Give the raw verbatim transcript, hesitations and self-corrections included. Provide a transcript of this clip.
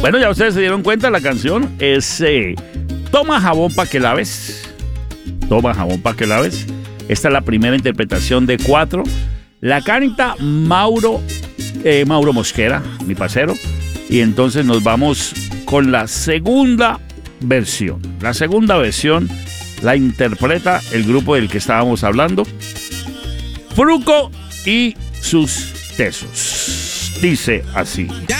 Bueno, ya ustedes se dieron cuenta, la canción es eh, Toma jabón pa' que laves. Toma jabón pa' que laves. Esta es la primera interpretación de cuatro. La canta Mauro, eh, Mauro Mosquera, mi parcero. Y entonces nos vamos con la segunda versión. La segunda versión la interpreta el grupo del que estábamos hablando, Fruco y sus Tesos. Dice así.